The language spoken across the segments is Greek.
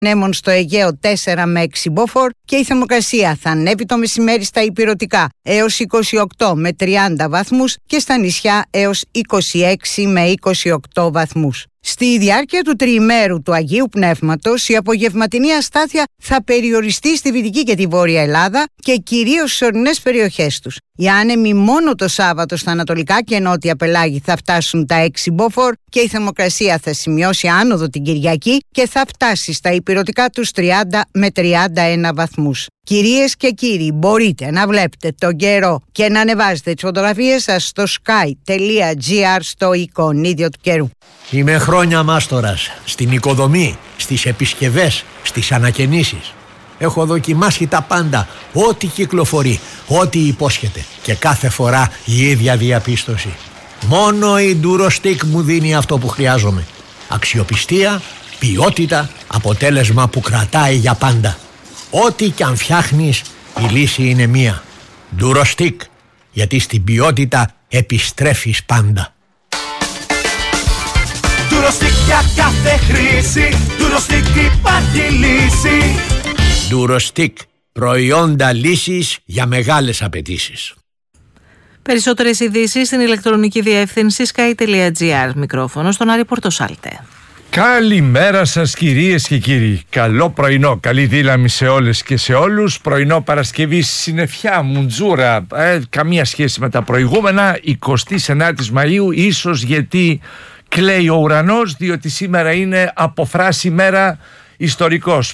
ανέμων στο Αιγαίο 4 με 6 μποφόρ και η θερμοκρασία θα ανέβει το μεσημέρι στα ηπειρωτικά έως 28 με 30 βαθμούς και στα νησιά έως 26 με 28 βαθμούς. Στη διάρκεια του τριημέρου του Αγίου Πνεύματος, η απογευματινή αστάθεια θα περιοριστεί στη Δυτική και τη Βόρεια Ελλάδα και κυρίως στις ορεινές περιοχές τους. Οι άνεμοι μόνο το Σάββατο στα ανατολικά και νότια πελάγη θα φτάσουν τα 6 μποφόρ και η θερμοκρασία θα σημειώσει άνοδο την Κυριακή και θα φτάσει στα ηπειρωτικά τους 30 με 31 βαθμούς. Κυρίες και κύριοι, μπορείτε να βλέπετε τον καιρό και να ανεβάζετε τις φωτογραφίες σας στο sky.gr στο εικονίδιο του καιρού. Είμαι χρόνια μάστορας στην οικοδομή, στις επισκευές, στις ανακαινήσεις. Έχω δοκιμάσει τα πάντα, ό,τι κυκλοφορεί, ό,τι υπόσχεται και κάθε φορά η ίδια διαπίστωση. Μόνο η Durostick μου δίνει αυτό που χρειάζομαι. Αξιοπιστία, ποιότητα, αποτέλεσμα που κρατάει για πάντα. Ό,τι κι αν φτιάχνεις, η λύση είναι μία. Durostick, γιατί στην ποιότητα επιστρέφεις πάντα. Durostick για κάθε χρήση, Durostick υπάρχει λύση. Durostick, προϊόντα λύσης για μεγάλες απαιτήσεις. Περισσότερες ειδήσεις στην ηλεκτρονική διεύθυνση sky.gr. Μικρόφωνο στον Άρη Πορτοσάλτε. Καλημέρα σας κυρίες και κύριοι. Καλό πρωινό, καλή δύναμη σε όλες και σε όλους. Πρωινό Παρασκευή, συννεφιά, μουντζούρα, καμία σχέση με τα προηγούμενα. 29 Μαΐου, ίσως γιατί κλαίει ο ουρανός, διότι σήμερα είναι αποφράση μέρα ιστορικός.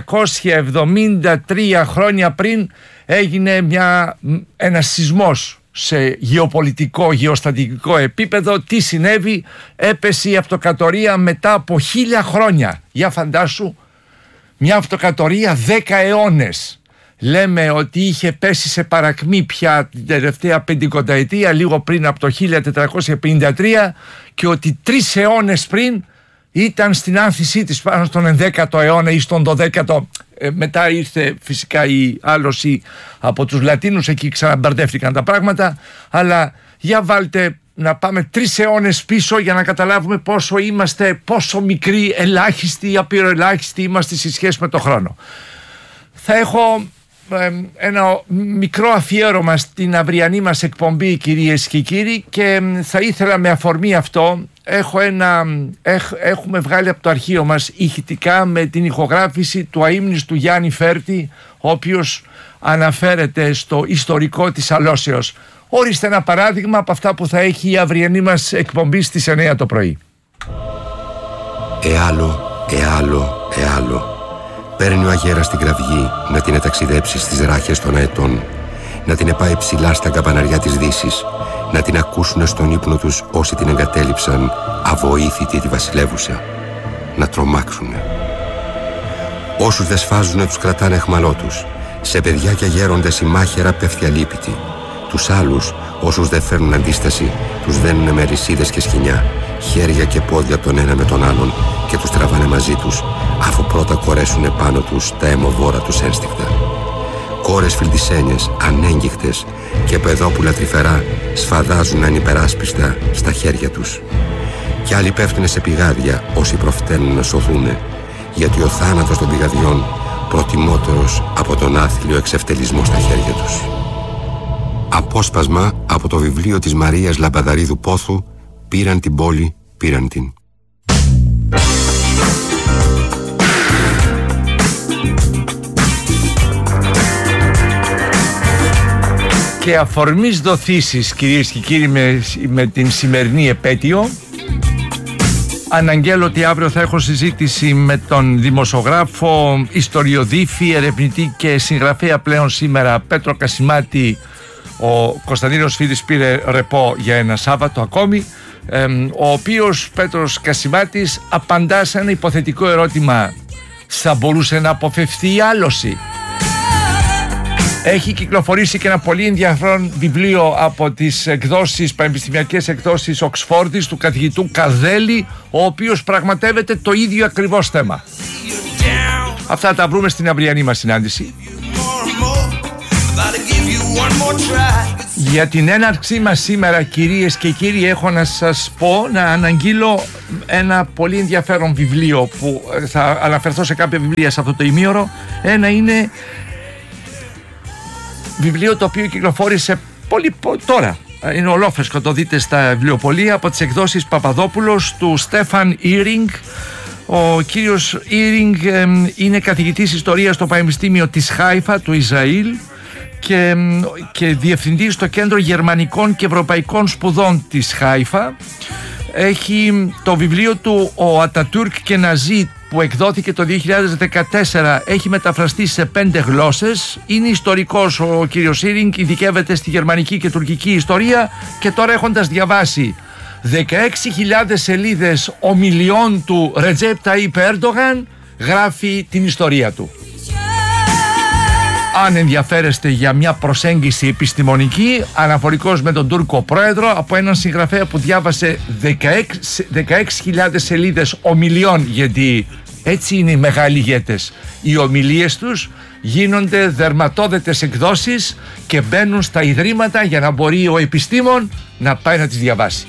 573 χρόνια πριν έγινε ένας σεισμός σε γεωπολιτικό, γεωστατικό επίπεδο. Τι συνέβη? Έπεσε η αυτοκρατορία μετά από 1000 χρόνια. Για φαντάσου, μια αυτοκρατορία 10 αιώνες. Λέμε ότι είχε πέσει σε παρακμή πια την τελευταία 50ετία, λίγο πριν από το 1453, και ότι 3 αιώνες πριν ήταν στην άνθησή της πάνω στον 11ο αιώνα ή στον 12ο. Μετά ήρθε φυσικά η άλωση από τους Λατίνους, εκεί ξαναμπερδεύτηκαν τα πράγματα. Αλλά για βάλτε να πάμε 3 αιώνες πίσω για να καταλάβουμε πόσο μικροί, ελάχιστοι, απειροελάχιστοι είμαστε σε σχέση με το χρόνο. Θα έχω ένα μικρό αφιέρωμα στην αυριανή μας εκπομπή, κυρίες και κύριοι, και θα ήθελα με αφορμή αυτό, έχουμε βγάλει από το αρχείο μας ηχητικά με την ηχογράφηση του αείμνηστου Γιάννη Φέρτη, ο οποίος αναφέρεται στο ιστορικό της αλώσεως. Ορίστε ένα παράδειγμα από αυτά που θα έχει η αυριανή μας εκπομπή στις 9 το πρωί. Εάλλο. Παίρνει ο αγέρας την κραυγή να την εταξιδέψει στις ράχες των αετών, να την επάει ψηλά στα καμπαναριά της Δύσης, να την ακούσουνε στον ύπνο τους όσοι την εγκατέλειψαν αβοήθητη τη βασιλεύουσα, να τρομάξουνε. Όσους δεν σφάζουνε τους κρατάνε αιχμαλώτους, σε παιδιά και γέροντες η μάχαιρα πέφτει αλίπητη. Τους άλλους, όσους δεν φέρνουν αντίσταση, τους δένουνε με ρησίδες και σκοινιά, χέρια και πόδια τον ένα με τον άλλον, και τους τραβάνε μαζί τους, αφού πρώτα κορέσουνε πάνω τους τα αιμοβόρα τους ένστικτα. Κόρες φιλτισένιες, ανέγγιχτες και παιδόπουλα τρυφερά σφαδάζουν ανυπεράσπιστα στα χέρια τους. Κι άλλοι πέφτουνε σε πηγάδια όσοι προφταίνουν να σωθούνε, γιατί ο θάνατος των πηγαδιών προτιμότερος από τον άθλιο εξευτελισμό στα χέρια τους. Απόσπασμα από το βιβλίο της Μαρίας Λαμπαδαρίδου Πόθου, «Πήραν την πόλη, πήραν την». Και αφορμής δοθήσεις, κυρίες και κύριοι, με την σημερινή επέτειο, αναγγέλλω ότι αύριο θα έχω συζήτηση με τον δημοσιογράφο, ιστοριοδίφη, ερευνητή και συγγραφέα πλέον σήμερα, Πέτρο Κασιμάτη. Ο Κωνσταντίνος Φίδης πήρε ρεπό για ένα Σάββατο ακόμη, ο οποίος Πέτρος Κασιμάτης απαντά σε ένα υποθετικό ερώτημα: θα μπορούσε να αποφευθεί η άλωση? Έχει κυκλοφορήσει και ένα πολύ ενδιαφέρον βιβλίο από τις πανεπιστημιακές εκδόσεις Οξφόρδης του καθηγητού Καρδέλη, ο οποίος πραγματεύεται το ίδιο ακριβώς θέμα. Αυτά τα βρούμε στην αυριανή μας συνάντηση. Για την έναρξή μας σήμερα, κυρίες και κύριοι, έχω να σας πω, να αναγγείλω ένα πολύ ενδιαφέρον βιβλίο που θα αναφερθώ σε κάποια βιβλία σε αυτό το ημίωρο. Ένα είναι βιβλίο το οποίο κυκλοφόρησε πολύ τώρα. Είναι ολόφρεσκο, το δείτε στα βιβλιοπωλεία, από τις εκδόσεις Παπαδόπουλος, του Στέφαν Ήρινγκ. Ο κύριος Ήρινγκ είναι καθηγητής ιστορίας στο Πανεπιστήμιο της Χάιφα του Ισραήλ και διευθυντής στο Κέντρο Γερμανικών και Ευρωπαϊκών Σπουδών της Χάιφα. Έχει το βιβλίο του «Ο Ατατούρκ και Ναζί» που εκδόθηκε το 2014, έχει μεταφραστεί σε 5 γλώσσες. Είναι ιστορικός ο κύριος Ήρινγκ, ειδικεύεται στη γερμανική και τουρκική ιστορία και τώρα, έχοντας διαβάσει 16.000 σελίδες ομιλιών του Ρετζέπ Ταΐπ Έρντογαν, γράφει την ιστορία του. Αν ενδιαφέρεστε για μια προσέγγιση επιστημονική αναφορικώς με τον Τούρκο πρόεδρο, από έναν συγγραφέα που διάβασε 16.000 σελίδες ομιλιών, γιατί έτσι είναι οι μεγάλοι ηγέτες, οι ομιλίες τους γίνονται δερματόδετες εκδόσεις και μπαίνουν στα ιδρύματα για να μπορεί ο επιστήμον να πάει να τις διαβάσει.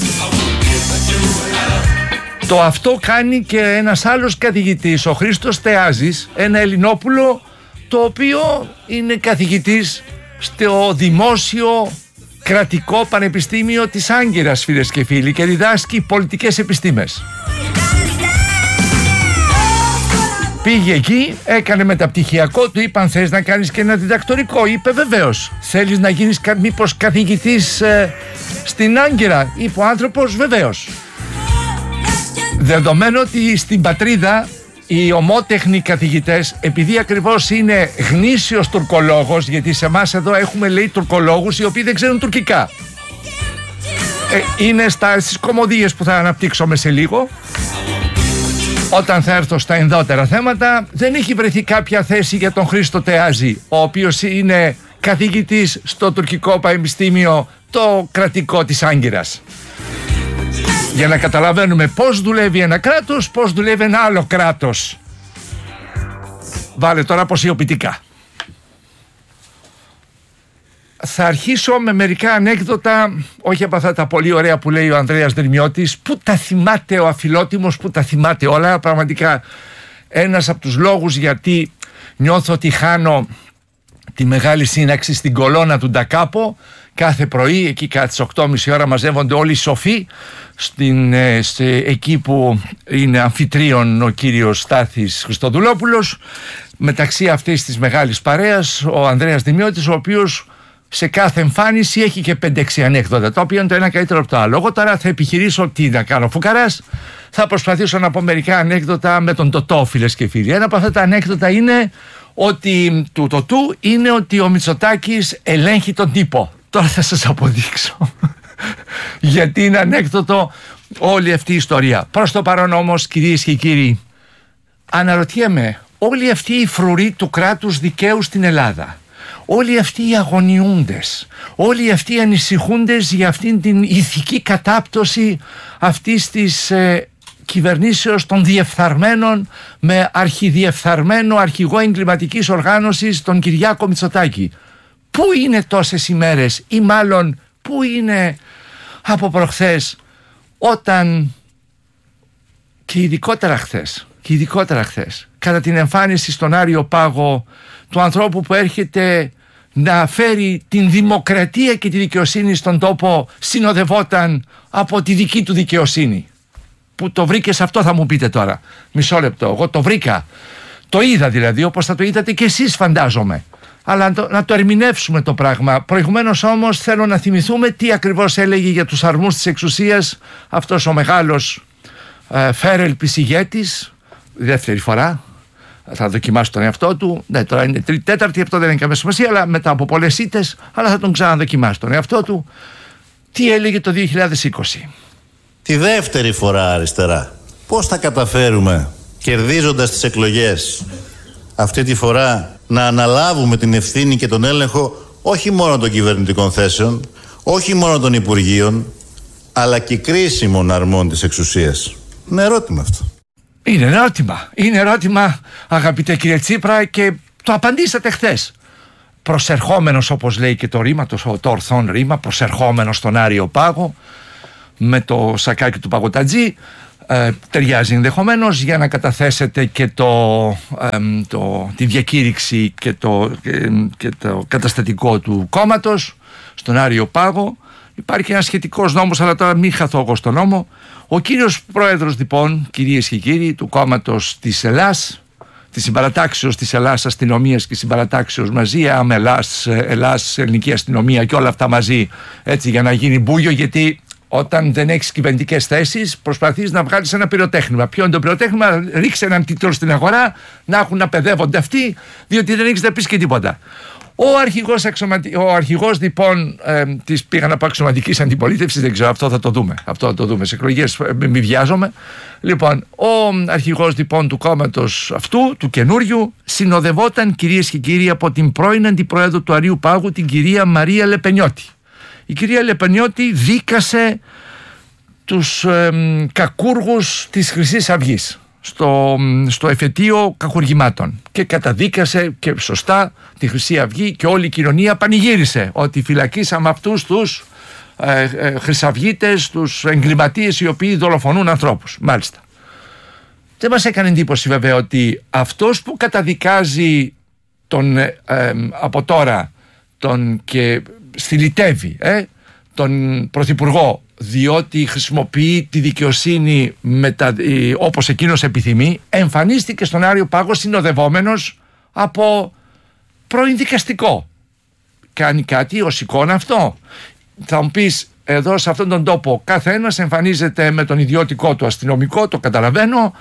Το αυτό κάνει και ένας άλλος καθηγητής, ο Χρήστος Θεάζης, ένα Ελληνόπουλο, το οποίο είναι καθηγητής στο Δημόσιο Κρατικό Πανεπιστήμιο της Άγκυρας, φίλες και φίλοι, και διδάσκει πολιτικές επιστήμες. Πήγε εκεί, έκανε μεταπτυχιακό, του είπαν θες να κάνεις και ένα διδακτορικό, είπε βεβαίως. Θέλεις να γίνεις μήπως καθηγητής στην Άγκυρα, είπε ο άνθρωπος βεβαίως. Δεδομένου ότι στην πατρίδα οι ομότεχνοι καθηγητές, επειδή ακριβώς είναι γνήσιος τουρκολόγος, γιατί σε εμάς εδώ έχουμε, λέει, τουρκολόγους οι οποίοι δεν ξέρουν τουρκικά, είναι στις κωμωδίες που θα αναπτύξουμε σε λίγο. Όταν θα έρθω στα ενδότερα θέματα, δεν έχει βρεθεί κάποια θέση για τον Χρήστο Θεάζη, ο οποίος είναι καθηγητής στο τουρκικό πανεπιστήμιο, το κρατικό της Άγκυρας. Για να καταλαβαίνουμε πώς δουλεύει ένα κράτος, πώς δουλεύει ένα άλλο κράτος. Βάλε τώρα αποσιοποιητικά. Θα αρχίσω με μερικά ανέκδοτα, όχι από αυτά τα πολύ ωραία που λέει ο Ανδρέας Δρυμιώτης, που τα θυμάται ο αφιλότιμος, που τα θυμάται όλα. Πραγματικά ένας από τους λόγους γιατί νιώθω ότι χάνω τη μεγάλη σύναξη στην κολόνα του Ντακάπο. Κάθε πρωί, εκεί κατά τις 8.30 ώρα, μαζεύονται όλοι οι σοφοί εκεί που είναι αμφιτρίων ο κύριος Στάθης Χριστοδουλόπουλος. Μεταξύ αυτής της μεγάλης παρέας ο Ανδρέας Δημιώτης, ο οποίος σε κάθε εμφάνιση έχει και 5-6 ανέκδοτα, τα οποία είναι το ένα καλύτερο από το άλλο. Εγώ τώρα θα επιχειρήσω τι να κάνω φουκαράς. Θα προσπαθήσω να πω μερικά ανέκδοτα με τον Τωτό, φίλες και φίλοι. Ένα από αυτά τα ανέκδοτα είναι ότι του Τωτού είναι ότι ο Μητσοτάκης ελέγχει τον τύπο. Τώρα θα σας αποδείξω γιατί είναι ανέκδοτο όλη αυτή η ιστορία. Προς το παρόν όμως, κυρίες και κύριοι, αναρωτιέμαι, όλοι αυτοί οι φρουροί του κράτους δικαίου στην Ελλάδα, όλοι αυτοί οι αγωνιούντες, όλοι αυτοί οι ανησυχούντες για αυτήν την ηθική κατάπτωση αυτής της κυβερνήσεως των διεφθαρμένων με αρχιδιεφθαρμένο αρχηγό εγκληματικής οργάνωσης τον Κυριάκο Μητσοτάκη, πού είναι τόσες ημέρες, ή μάλλον πού είναι από προχθές, όταν και ειδικότερα χθες κατά την εμφάνιση στον Άριο Πάγο του ανθρώπου που έρχεται να φέρει την δημοκρατία και τη δικαιοσύνη στον τόπο, συνοδευόταν από τη δική του δικαιοσύνη. Που το βρήκες αυτό, θα μου πείτε τώρα. Μισό λεπτό, εγώ το βρήκα, το είδα δηλαδή, όπως θα το είδατε και εσείς φαντάζομαι. Αλλά να το ερμηνεύσουμε το πράγμα. Προηγουμένως όμως θέλω να θυμηθούμε τι ακριβώς έλεγε για τους αρμούς της εξουσίας αυτός ο μεγάλος φέρελπης ηγέτης. Δεύτερη φορά θα δοκιμάσει τον εαυτό του. Ναι, τώρα είναι τέταρτη, αυτό δεν είναι καμία σημασία, αλλά μετά από πολλές ήττες, αλλά θα τον ξαναδοκιμάσει τον εαυτό του. Τι έλεγε το 2020? Τη δεύτερη φορά αριστερά. Πώς θα καταφέρουμε, κερδίζοντας τις εκλογές, αυτή τη φορά να αναλάβουμε την ευθύνη και τον έλεγχο όχι μόνο των κυβερνητικών θέσεων, όχι μόνο των υπουργείων, αλλά και κρίσιμων αρμών της εξουσίας? Είναι ερώτημα αυτό. Είναι ερώτημα, αγαπητέ κύριε Τσίπρα, και το απαντήσατε χθες. προσερχόμενος, όπως λέει και το ρήμα, το ορθόν ρήμα, προσερχόμενος στον Άριο Πάγο, με το σακάκι του Παγωτατζή, ταιριάζει ενδεχομένως για να καταθέσετε και τη διακήρυξη και το καταστατικό του κόμματος στον Άριο Πάγο. Υπάρχει ένας σχετικός νόμος, αλλά τώρα μην χαθώ εγώ στο νόμο. Ο κύριος πρόεδρος, λοιπόν, κυρίες και κύριοι, του κόμματος της Ελλάς, της συμπαρατάξεως της Ελλάς αστυνομίας και συμπαρατάξεως μαζί, Ελλάς, ελληνική αστυνομία και όλα αυτά μαζί, έτσι, για να γίνει μπούγιο, γιατί όταν δεν έχεις κυβερνητικές θέσεις, προσπαθείς να βγάλεις ένα πυροτέχνημα. Ποιο είναι το πυροτέχνημα? Ρίξε έναν τίτλο στην αγορά, να έχουν να παιδεύονται αυτοί, διότι δεν έχεις να πεις και τίποτα. Ο αρχηγός λοιπόν της, πήγα να πω, αξιωματικής αντιπολίτευσης, δεν ξέρω, αυτό θα το δούμε σε εκλογές, μη βιάζομαι. Λοιπόν, ο αρχηγός λοιπόν του κόμματος αυτού, του καινούριου, συνοδευόταν, κυρίες και κύριοι, από την πρώην αντιπρόεδρο του Αρείου Πάγου, την κυρία Μαρία Λεπενιώτη. Η κυρία Λεπενιώτη δίκασε τους κακούργους της Χρυσής Αυγής στο εφετείο κακουργημάτων και καταδίκασε και σωστά τη Χρυσή Αυγή, και όλη η κοινωνία πανηγύρισε ότι φυλακίσαμε αυτούς τους χρυσαυγίτες, τους εγκληματίες οι οποίοι δολοφονούν ανθρώπους. Μάλιστα. Δεν μας έκανε εντύπωση βέβαια ότι αυτός που καταδικάζει από τώρα και στυλιτεύει τον Πρωθυπουργό, διότι χρησιμοποιεί τη δικαιοσύνη όπως εκείνος επιθυμεί, εμφανίστηκε στον Άριο Πάγο συνοδευόμενος από πρώην δικαστικό. Κάνει κάτι ως εικόνα αυτό? Θα μου πεις, εδώ σε αυτόν τον τόπο καθένας εμφανίζεται με τον ιδιωτικό του αστυνομικό, το καταλαβαίνω,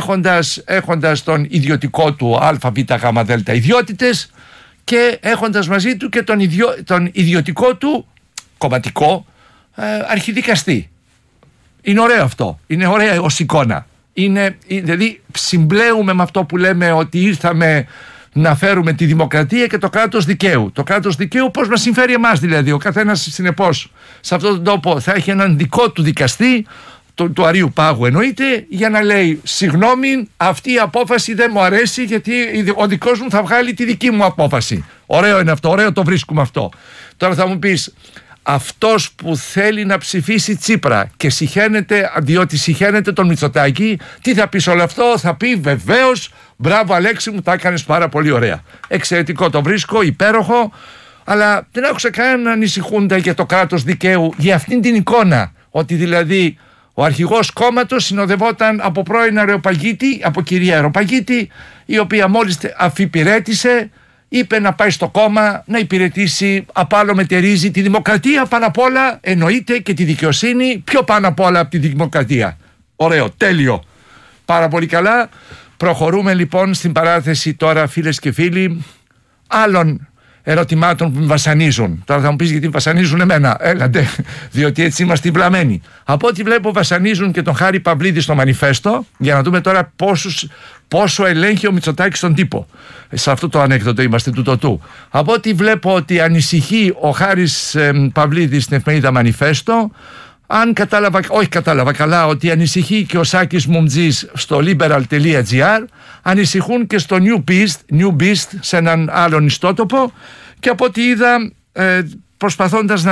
έχοντας τον ιδιωτικό του ΑΒΓΔ ιδιότητες, και έχοντας μαζί του και τον ιδιωτικό του κομματικό αρχιδικαστή. Είναι ωραίο αυτό, είναι ωραία ως εικόνα. Δηλαδή συμπλέουμε με αυτό που λέμε ότι ήρθαμε να φέρουμε τη δημοκρατία και το κράτος δικαίου. Το κράτος δικαίου πώς μας συμφέρει εμάς, δηλαδή. Ο καθένας συνεπώς σε αυτόν τον τόπο θα έχει έναν δικό του δικαστή, του Αρείου Πάγου εννοείται, για να λέει συγγνώμη, αυτή η απόφαση δεν μου αρέσει, γιατί ο δικός μου θα βγάλει τη δική μου απόφαση. Ωραίο είναι αυτό, ωραίο το βρίσκουμε αυτό. Τώρα θα μου πεις, αυτός που θέλει να ψηφίσει Τσίπρα και συχαίνεται, διότι συχαίνεται τον Μητσοτάκη, τι θα πει σε όλο αυτό? Θα πει βεβαίως, μπράβο Αλέξη μου, τα έκανες πάρα πολύ ωραία. Εξαιρετικό το βρίσκω, υπέροχο, αλλά δεν άκουσα κανέναν να ανησυχούνται για το κράτος δικαίου, για αυτήν την εικόνα, ότι δηλαδή ο αρχηγός κόμματος συνοδευόταν από πρώην Αεροπαγίτη, από κυρία Αεροπαγίτη, η οποία μόλις αφιπηρέτησε, είπε να πάει στο κόμμα να υπηρετήσει, απάνω μετερίζει τη δημοκρατία πάνω απ' όλα, εννοείται, και τη δικαιοσύνη πιο πάνω απ' όλα από τη δημοκρατία. Ωραίο, τέλειο, πάρα πολύ καλά. Προχωρούμε λοιπόν στην παράθεση τώρα, φίλες και φίλοι, άλλων ερωτημάτων που με βασανίζουν. Τώρα θα μου πεις γιατί με βασανίζουν εμένα. Έλατε, διότι έτσι είμαστε βλαμμένοι. Από ό,τι βλέπω βασανίζουν και τον Χάρη Παυλίδη στο Μανιφέστο, για να δούμε τώρα πόσο ελέγχει ο Μητσοτάκης στον τύπο. Σε αυτό το ανέκδοτο είμαστε του τοτού. Από ό,τι βλέπω ότι ανησυχεί ο Χάρης Παυλίδης στην εφημερίδα Μανιφέστο, αν κατάλαβα καλά ότι ανησυχεί και ο Σάκης Μουμτζής στο liberal.gr, ανησυχούν και στο New Beast σε έναν άλλον ιστότοπο, και από ό,τι είδα, προσπαθώντας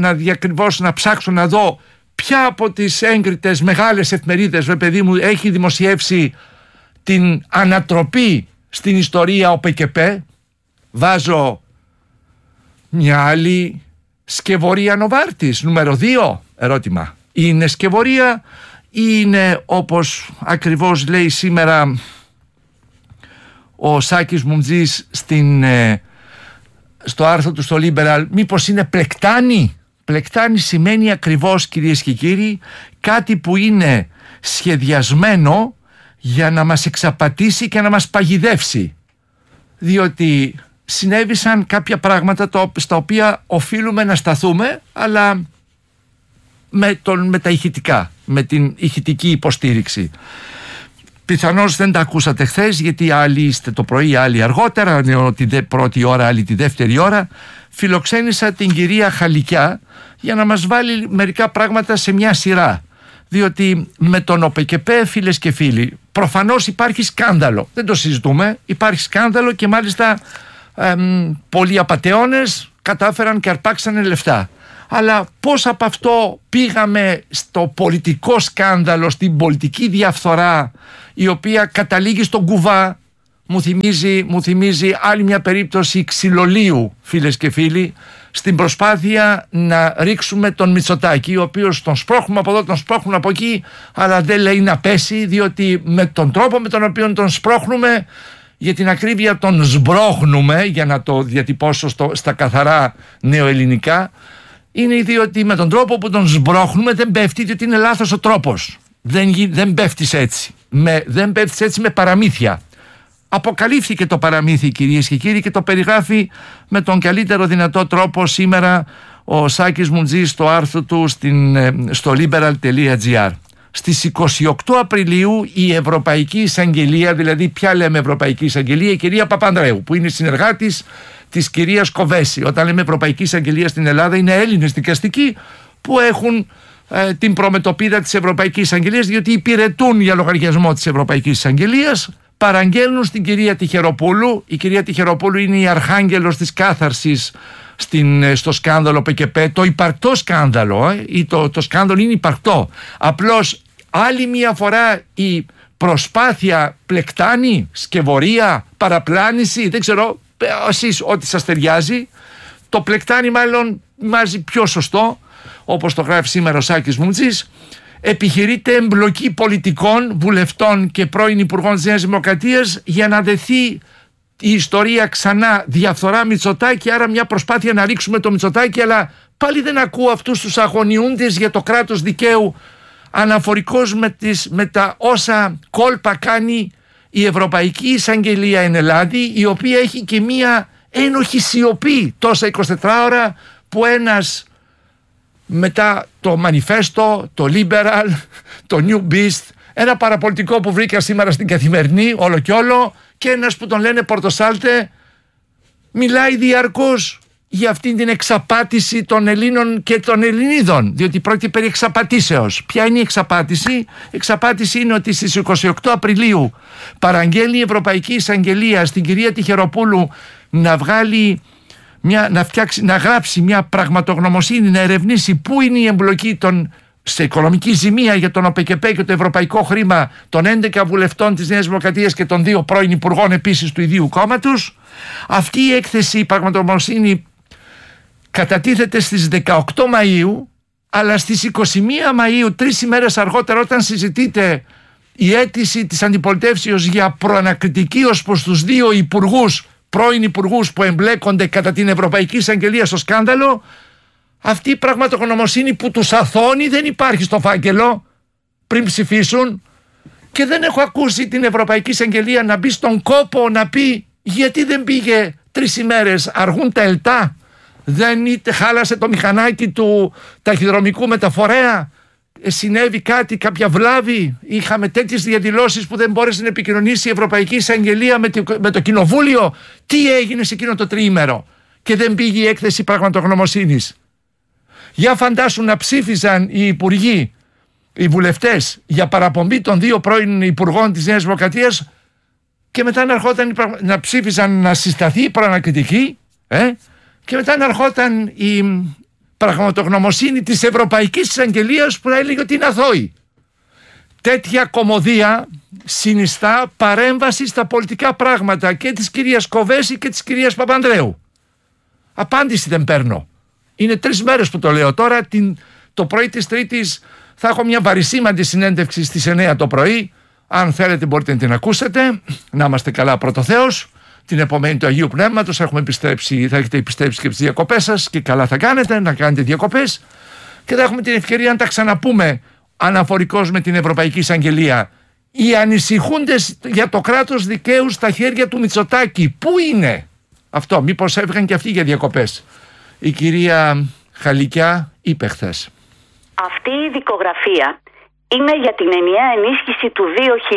να ψάξω να δω ποια από τις έγκριτες μεγάλες εφημερίδες, παιδί μου, έχει δημοσιεύσει την ανατροπή στην ιστορία ΟΠΕΚΕΠΕ, βάζω μια άλλη Σκευωρία Νοβάρτης, νούμερο 2, ερώτημα. Είναι σκευωρία ή είναι, όπως ακριβώς λέει σήμερα ο Σάκης Μουμτζής στο άρθρο του στο Liberal, μήπως είναι πλεκτάνη? Πλεκτάνη σημαίνει ακριβώς, κυρίες και κύριοι, κάτι που είναι σχεδιασμένο για να μας εξαπατήσει και να μας παγιδεύσει, διότι συνέβησαν κάποια πράγματα στα οποία οφείλουμε να σταθούμε, αλλά με τα ηχητικά, με την ηχητική υποστήριξη. Πιθανώς δεν τα ακούσατε χθες, γιατί άλλοι είστε το πρωί, άλλοι αργότερα, τη πρώτη ώρα, άλλοι τη δεύτερη ώρα. Φιλοξένησα την κυρία Χαλικιά για να μας βάλει μερικά πράγματα σε μια σειρά, διότι με τον ΟΠΕΚΕΠΕ, φίλες και φίλοι, προφανώς υπάρχει σκάνδαλο, δεν το συζητούμε, υπάρχει σκάνδαλο, και μάλιστα πολλοί απατεώνες κατάφεραν και αρπάξανε λεφτά. Αλλά πώς από αυτό πήγαμε στο πολιτικό σκάνδαλο, στην πολιτική διαφθορά, η οποία καταλήγει στον κουβά. Μου θυμίζει άλλη μια περίπτωση ξυλολίου, φίλες και φίλοι, στην προσπάθεια να ρίξουμε τον Μητσοτάκη, ο οποίος τον σπρώχνουμε από εδώ, τον σπρώχνουν από εκεί, αλλά δεν λέει να πέσει, διότι με τον τρόπο με τον οποίο τον σπρώχνουμε, για την ακρίβεια τον σμπρώχνουμε, για να το διατυπώσω στα καθαρά νεοελληνικά, είναι διότι με τον τρόπο που τον σμπρώχνουμε δεν πέφτει, διότι είναι λάθος ο τρόπος. Δεν πέφτεις έτσι. Δεν πέφτεις έτσι με παραμύθια. Αποκαλύφθηκε το παραμύθι, κυρίες και κύριοι, και το περιγράφει με τον καλύτερο δυνατό τρόπο σήμερα ο Σάκης Μουντζής στο άρθρο του στο liberal.gr. Στις 28 Απριλίου η Ευρωπαϊκή Εισαγγελία, δηλαδή ποια λέμε Ευρωπαϊκή Εισαγγελία, η κυρία Παπανδρέου, που είναι συνεργάτης της κυρίας Κοβέση. Όταν λέμε Ευρωπαϊκή Εισαγγελία στην Ελλάδα, είναι Έλληνες δικαστικοί που έχουν την προμετωπίδα της Ευρωπαϊκής Εισαγγελίας, διότι υπηρετούν για λογαριασμό της Ευρωπαϊκής Εισαγγελίας. Παραγγέλνουν στην κυρία Τυχεροπούλου. Η κυρία Τυχεροπούλου είναι η αρχάγγελος της κάθαρσης στο σκάνδαλο ΠΚΠ, το υπαρκτό σκάνδαλο, ή το σκάνδαλο είναι υπαρκτό. Απλώς άλλη μια φορά η προσπάθεια πλεκτάνει, σκευωρία, παραπλάνηση, δεν ξέρω εσείς ό,τι σας ταιριάζει. Το πλεκτάνει μάλλον μάζει πιο σωστό, όπως το γράφει σήμερα ο Σάκης Μουντζής. Επιχειρείται εμπλοκή πολιτικών, βουλευτών και πρώην υπουργών της Νέας Δημοκρατίας για να δεθεί η ιστορία ξανά διαφθορά Μητσοτάκη, άρα μια προσπάθεια να ρίξουμε το Μητσοτάκη, αλλά πάλι δεν ακούω αυτούς τους αγωνιούντες για το κράτος δικαίου αναφορικώς με τα όσα κόλπα κάνει η Ευρωπαϊκή Εισαγγελία εν Ελλάδη, η οποία έχει και μια ένοχη σιωπή τόσα 24 ώρα που ένας μετά το Μανιφέστο, το Liberal, το New Beast, ένα παραπολιτικό που βρήκα σήμερα στην Καθημερινή όλο και όλο, και ένας που τον λένε Πορτοσάλτε, μιλάει διαρκώς για αυτήν την εξαπάτηση των Ελλήνων και των Ελληνίδων, διότι πρόκειται περί εξαπατήσεως. Ποια είναι η εξαπάτηση? Η εξαπάτηση είναι ότι στις 28 Απριλίου παραγγέλνει η Ευρωπαϊκή Εισαγγελία στην κυρία Τυχεροπούλου να γράψει μια πραγματογνωμοσύνη, να ερευνήσει πού είναι η εμπλοκή σε οικονομική ζημία για τον ΟΠΚΠ και το ευρωπαϊκό χρήμα των 11 βουλευτών της Νέας Δημοκρατίας και των 2 πρώην υπουργών επίσης του ιδίου κόμματος. Αυτή η έκθεση, η πραγματογνωμοσύνη, κατατίθεται στις 18 Μαΐου, αλλά στις 21 Μαΐου, 3 ημέρες αργότερα, όταν συζητείται η αίτηση της αντιπολιτεύσεως για προανακριτική ως προς τους 2 πρώην υπουργούς που εμπλέκονται κατά την Ευρωπαϊκή Εισαγγελία στο σκάνδαλο, αυτή η πραγματογνωμοσύνη που τους αθώνει δεν υπάρχει στο φάκελο πριν ψηφίσουν, και δεν έχω ακούσει την Ευρωπαϊκή Εισαγγελία να μπει στον κόπο να πει γιατί δεν πήγε 3 ημέρες, αργούν τα ΕΛΤΑ, δεν χάλασε το μηχανάκι του ταχυδρομικού μεταφορέα, συνέβη κάτι, κάποια βλάβη, είχαμε τέτοιες διαδηλώσεις που δεν μπόρεσε να επικοινωνήσει η Ευρωπαϊκή Εισαγγελία με το Κοινοβούλιο. Τι έγινε σε εκείνο το τριήμερο και δεν πήγε η έκθεση πραγματογνωμοσύνης? Για φαντάσουν να ψήφιζαν οι υπουργοί, οι βουλευτές, για παραπομπή των 2 πρώην υπουργών της Νέας Δημοκρατίας, και μετά να ψήφιζαν να συσταθεί η προανακριτική, και μετά να ερχόταν η πραγματογνωμοσύνη της Ευρωπαϊκής Εισαγγελίας που έλεγε ότι είναι αθώοι. Τέτοια κωμωδία συνιστά παρέμβαση στα πολιτικά πράγματα και της κυρίας Κοβέση και της κυρίας Παπανδρέου. Απάντηση δεν παίρνω. Είναι 3 μέρες που το λέω τώρα. Το πρωί της Τρίτης θα έχω μια βαρισίμαντη συνέντευξη στις 9 το πρωί. Αν θέλετε μπορείτε να την ακούσετε. Να είμαστε καλά, πρώτο Θεός. Την επομένη του Αγίου Πνεύματος θα έχετε επιστρέψει και τις διακοπές σας, και καλά θα κάνετε να κάνετε διακοπές, και θα έχουμε την ευκαιρία να τα ξαναπούμε αναφορικώς με την Ευρωπαϊκή Εισαγγελία. Οι ανησυχούντες για το κράτος δικαίου στα χέρια του Μητσοτάκη, πού είναι αυτό? Μήπως έβγαν και αυτοί για διακοπές? Η κυρία Χαλικιά είπε χθες. Αυτή η δικογραφία είναι για την ενιαία ενίσχυση του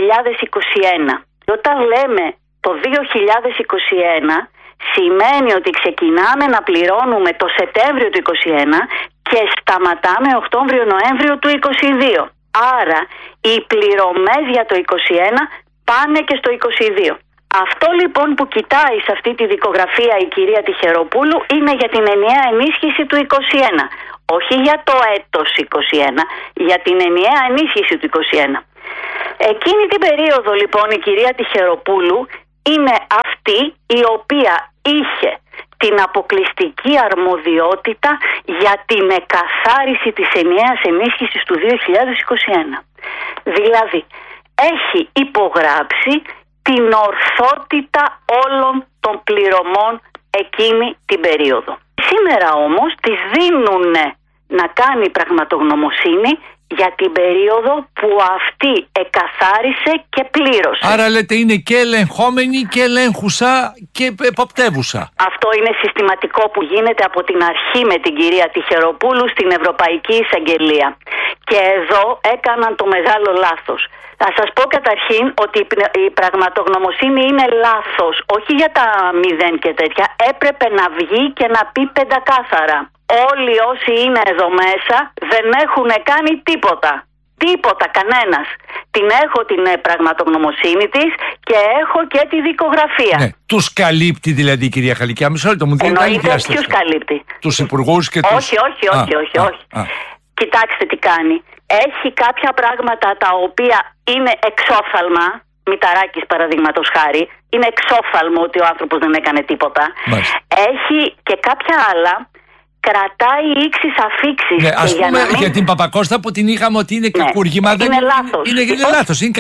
2021. Όταν λέμε το 2021, σημαίνει ότι ξεκινάμε να πληρώνουμε το Σεπτέμβριο του 2021 και σταματάμε Οκτώβριο-Νοέμβριο του 2022. Άρα οι πληρωμές για το 2021 πάνε και στο 2022. Αυτό λοιπόν που κοιτάει σε αυτή τη δικογραφία η κυρία Τυχεροπούλου είναι για την ενιαία ενίσχυση του 21. Όχι για το έτος 21, για την ενιαία ενίσχυση του 21. Εκείνη την περίοδο λοιπόν η κυρία Τυχεροπούλου είναι αυτή η οποία είχε την αποκλειστική αρμοδιότητα για την εκαθάριση της ενιαίας ενίσχυσης του 2021. Δηλαδή έχει υπογράψει την ορθότητα όλων των πληρωμών εκείνη την περίοδο. Σήμερα όμως της δίνουν να κάνει πραγματογνωμοσύνη για την περίοδο που αυτή εκαθάρισε και πλήρωσε. Άρα λέτε είναι και ελεγχόμενη και ελέγχουσα και εποπτεύουσα. Αυτό είναι συστηματικό που γίνεται από την αρχή με την κυρία Τυχεροπούλου στην Ευρωπαϊκή Εισαγγελία. Και εδώ έκαναν το μεγάλο λάθος. Θα σας πω καταρχήν ότι η πραγματογνωμοσύνη είναι λάθος, όχι για τα 0 και τέτοια. Έπρεπε να βγει και να πει πεντακάθαρα. Όλοι όσοι είναι εδώ μέσα δεν έχουν κάνει τίποτα. Τίποτα, κανένας. Την έχω την πραγματογνωμοσύνη της και έχω και τη δικογραφία. Ναι, τους καλύπτει δηλαδή η κυρία Χαλικιά. Μισό λεπτό, μου δίνει άλλη διάσταση. Ποιους καλύπτει? Τους υπουργούς και τους... Όχι. Κοιτάξτε τι κάνει. Έχει κάποια πράγματα τα οποία είναι εξόφθαλμα. Μηταράκης παραδείγματος χάρη. Είναι εξόφθαλμο ότι ο άνθρωπος δεν έκανε τίποτα. Μάλιστα. Έχει και κάποια άλλα. Κρατάει ήξεις αφήξεις. Ναι, ας πούμε για την Παπακώστα που την είχαμε ότι είναι κακούργημα. Είναι λάθος. Είναι λάθος. Είναι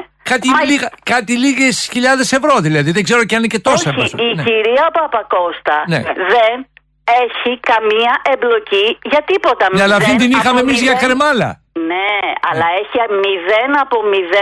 κάτι λίγες χιλιάδες ευρώ δηλαδή. Δεν ξέρω και αν είναι και τόσα. Όχι, η κυρία Παπακώστα δεν έχει καμία εμπλοκή για τίποτα. Ναι, αλλά αυτή την είχαμε εμείς για κρεμάλα. Ναι, αλλά έχει 0 από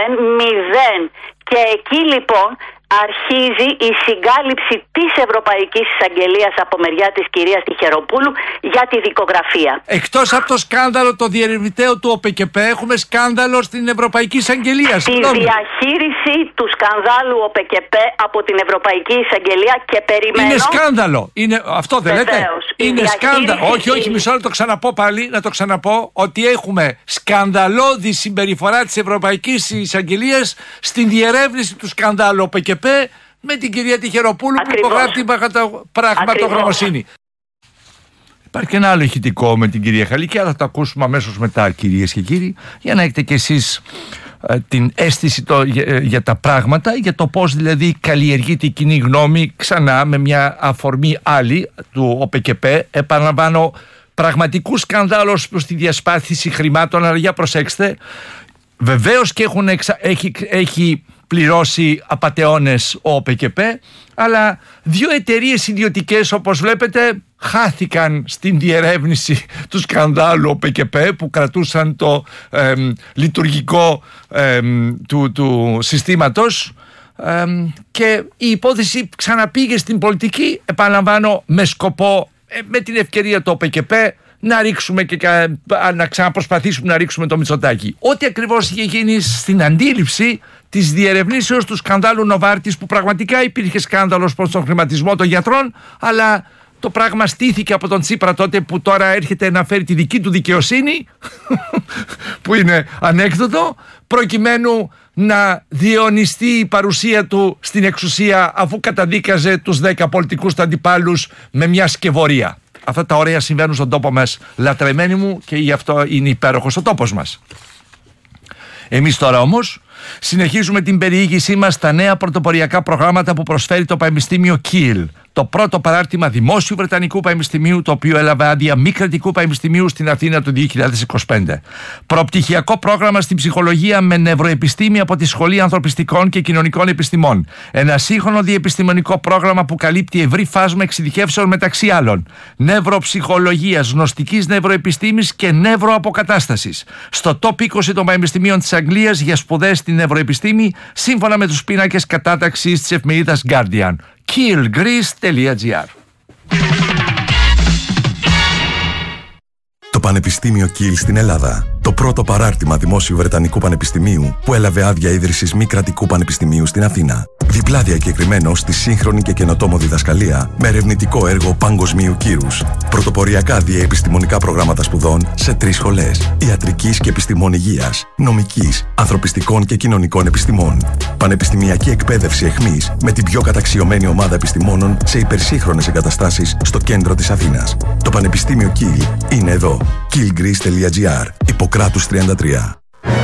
0. Και εκεί λοιπόν αρχίζει η συγκάλυψη της Ευρωπαϊκής Εισαγγελίας από μεριά της κυρίας Τυχεροπούλου για τη δικογραφία. Εκτός από το σκάνδαλο το διερευνητέο του ΟΠΕΚΕΠ, έχουμε σκάνδαλο στην Ευρωπαϊκή Εισαγγελία. Τη διαχείριση του σκανδάλου ΟΠΕΚΕΠ από την Ευρωπαϊκή Εισαγγελία και περιμένω... Είναι σκάνδαλο. Είναι, αυτό δεν λέτε? Είναι σκάνδαλο. Όχι, μισό να το ξαναπώ πάλι, να το ξαναπώ, ότι έχουμε σκανδαλώδη συμπεριφορά της Ευρωπαϊκής Εισαγγελίας στην διερεύνηση του σκανδάλου ΟΠΕΚΕΠ με την κυρία Τυχεροπούλου που υπογράφει την πραγματογνωμοσύνη. Υπάρχει και ένα άλλο ηχητικό με την κυρία Χαλικιά, θα το ακούσουμε αμέσως μετά, κυρίες και κύριοι, για να έχετε κι εσείς την αίσθηση για τα πράγματα, για το πώς δηλαδή καλλιεργείται η κοινή γνώμη ξανά με μια αφορμή άλλη του ΟΠΕΚΕΠ. Επαναλαμβάνω, πραγματικού σκανδάλους προς τη διασπάθηση χρημάτων, αλλά για προσέξτε, βεβαίως και έχει πληρώσει απατεώνες ο ΟΠΕΚΕΠ, αλλά δύο εταιρείες ιδιωτικές, όπως βλέπετε, χάθηκαν στην διερεύνηση του σκανδάλου ΟΠΕΚΕΠ που κρατούσαν το λειτουργικό του συστήματος, και η υπόθεση ξαναπήγε στην πολιτική, επαναλαμβάνω, με σκοπό με την ευκαιρία το ΟΠΕΚΕΠ να ρίξουμε και να ξαναπροσπαθήσουμε να ρίξουμε το Μητσοτάκη. Ό,τι ακριβώς είχε γίνει στην αντίληψη της διερευνήσεως του σκανδάλου Νοβάρτης, που πραγματικά υπήρχε σκάνδαλος προς τον χρηματισμό των γιατρών, αλλά το πράγμα στήθηκε από τον Τσίπρα τότε, που τώρα έρχεται να φέρει τη δική του δικαιοσύνη που είναι ανέκδοτο, προκειμένου να διαιωνιστεί η παρουσία του στην εξουσία, αφού καταδίκαζε τους 10 πολιτικούς του αντιπάλους με μια σκευωρία. Αυτά τα ωραία συμβαίνουν στον τόπο μας, λατρεμένοι μου, και γι' αυτό είναι υπέροχος ο τόπος μας. Εμείς τώρα όμως συνεχίζουμε την περιήγησή μας στα νέα πρωτοποριακά προγράμματα που προσφέρει το Πανεπιστήμιο Kiel. Το πρώτο παράρτημα δημόσιου Βρετανικού Πανεπιστημίου, το οποίο έλαβε άδεια μη κρατικού πανεπιστημίου στην Αθήνα το 2025. Προπτυχιακό πρόγραμμα στην ψυχολογία με νευροεπιστήμη από τη Σχολή Ανθρωπιστικών και Κοινωνικών Επιστημών. Ένα σύγχρονο διεπιστημονικό πρόγραμμα που καλύπτει ευρύ φάσμα εξειδικεύσεων, μεταξύ άλλων νευροψυχολογίας, γνωστικής νευροεπιστήμης και νευροαποκατάστασης. Στο top 20 των πανεπιστημίων της Αγγλίας για σπουδές στην νευροεπιστήμη, σύμφωνα με τους πίνακες κατάταξης της εφημερίδας Guardian. kielgreece.gr. Το Πανεπιστήμιο Kiel στην Ελλάδα Το πρώτο παράρτημα δημόσιου Βρετανικού Πανεπιστημίου που έλαβε άδεια ίδρυσης μη κρατικού πανεπιστημίου στην Αθήνα. Διπλά διακεκριμένο στη σύγχρονη και καινοτόμο διδασκαλία με ερευνητικό έργο παγκοσμίου κύρους. Πρωτοποριακά διαεπιστημονικά προγράμματα σπουδών σε 3 σχολές: ιατρικής και επιστημών υγείας, νομικής, ανθρωπιστικών και κοινωνικών επιστημών. Πανεπιστημιακή εκπαίδευση εχμής με την πιο καταξιωμένη ομάδα επιστημόνων σε υπερσύγχρονες εγκαταστάσεις στο κέντρο της Αθήνας. Το Πανεπιστήμιο Kiel είναι εδώ. kielgreece.gr, Ιπποκράτους 33.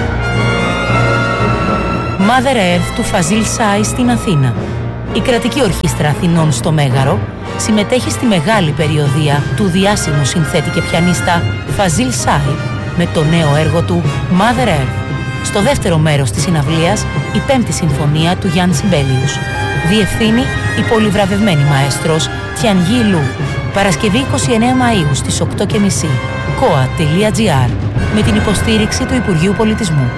Mother Earth του Φαζίλ Σάι στην Αθήνα. Η κρατική ορχήστρα Αθηνών στο Μέγαρο συμμετέχει στη μεγάλη περιοδεία του διάσημου συνθέτη και πιανίστα Φαζίλ Σάι με το νέο έργο του Mother Earth. Στο δεύτερο μέρος της συναυλίας η 5η συμφωνία του Γιάννη Σιμπέλιους. Διευθύνει η πολυβραβευμένη μαέστρος Τιανγί Λου. Παρασκευή 29 Μαΐου στις 8:30. koa.gr με την υποστήριξη του Υπουργείου Πολιτισμού.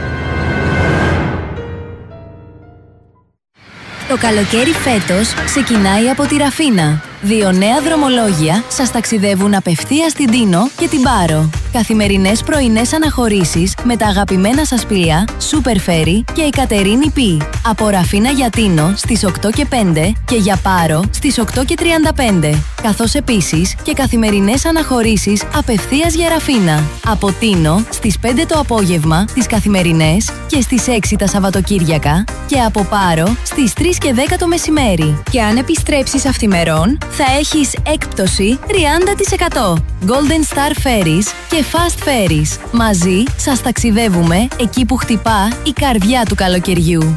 Το καλοκαίρι φέτος ξεκινάει από τη Ραφίνα. 2 νέα δρομολόγια σας ταξιδεύουν απευθείας στην Τίνο και την Πάρο. Καθημερινές πρωινές αναχωρήσεις με τα αγαπημένα σας πλοία Super Ferry και η Κατερίνη Π. Από Ραφίνα για Τίνο στις 8:05 και για Πάρο στις 8:35. Καθώς επίσης και καθημερινές αναχωρήσεις απευθείας για Ραφίνα. Από Τίνο στις 5 το απόγευμα τις καθημερινές και στις 6 τα Σαββατοκύριακα και από Πάρο στις 3 και 10 το μεσημέρι. Και αν επιστρέψεις αυθημερών θα έχεις έκπτωση 30%. Golden Star Ferries και Fast Ferries. Μαζί σας ταξιδεύουμε εκεί που χτυπά η καρδιά του καλοκαιριού.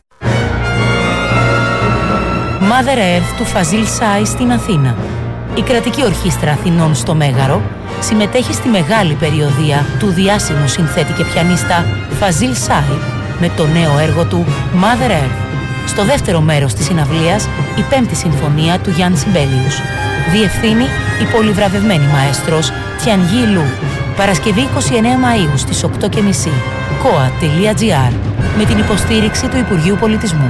Mother Earth του Φαζίλ Σάι στην Αθήνα. Η κρατική ορχήστρα Αθηνών στο Μέγαρο συμμετέχει στη μεγάλη περιοδεία του διάσημου συνθέτη και πιανίστα Φαζίλ Σάι με το νέο έργο του Mother Earth. Στο δεύτερο μέρος της συναυλίας η 5η συμφωνία του Γιάννη Σιμπέλιους. Διευθύνει η πολυβραβευμένη μαέστρος Τιανγί Λου. Παρασκευή 29 Μαΐου στις 8:30. koa.gr με την υποστήριξη του Υπουργείου Πολιτισμού.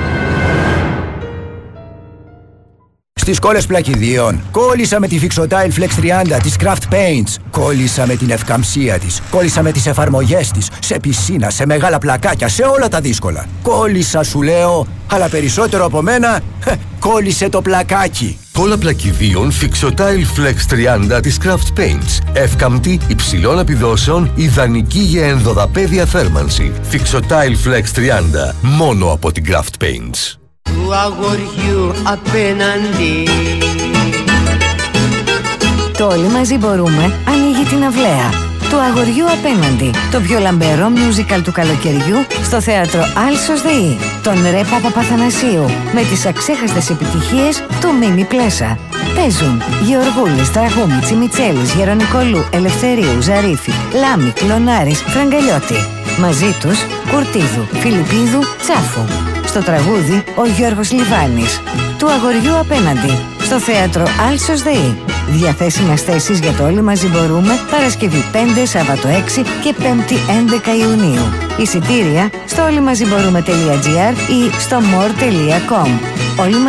Στις κόλλες πλακιδίων, κόλλησα με τη Fixotile Flex 30 της Craft Paints. Κόλλησα με την ευκαμψία της. Κόλλησα με τις εφαρμογές της. Σε πισίνα, σε μεγάλα πλακάκια, σε όλα τα δύσκολα. Κόλλησα σου λέω, αλλά περισσότερο από μένα, κόλλησε το πλακάκι. Κόλλα πλακιδίων Fixotile Flex 30 της Craft Paints. Εύκαμπτη, υψηλών επιδόσεων, ιδανική για ενδοδαπέδια θέρμανση. Fixotile Flex 30, μόνο από την Craft Paints. Του αγοριού απέναντι. Το Όλοι μαζί μπορούμε ανοίγει την αυλαία του αγοριού απέναντι. Το πιο λαμπερό musical του καλοκαιριού στο θέατρο Άλσος ΔΕΗ. Τον Ρε Παπαπαθανασίου με τις αξέχαστες επιτυχίες του Μίμη Πλέσα. Παίζουν Γεωργούλης, Τραγούμη, Μιτσέλης, Γερονικολού, Ελευθερίου, Ζαρίφη, Λάμη, Κλωνάρης, Φραγκαλιώτη. Μαζί τους Κουρτίδου, Φιλιππίδου, Τσάφου. Στο τραγούδι ο Γιώργος Λιβάνης. Του αγοριού απέναντι στο θέατρο Άλσος ΔΕΗ. Διαθέσιμες θέσεις για το Όλοι μαζί μπορούμε Παρασκευή 5, Σάββατο 6 και 5η 11 Ιουνίου. Εισιτήρια στο όλοιμαζιμπορούμε.gr ή στο more.com.